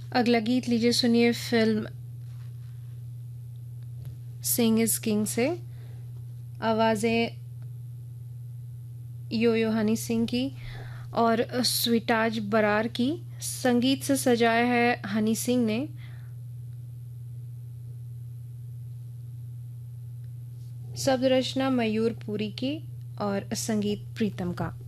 अगला गीत लीजिए, सुनिए फिल्म सिंग इज किंग से। आवाज़ें यो यो हनी सिंह की और स्वीटाज बरार की। संगीत से सजाया है हनी सिंह ने। शब्द रचना मयूर पुरी की और संगीत प्रीतम का।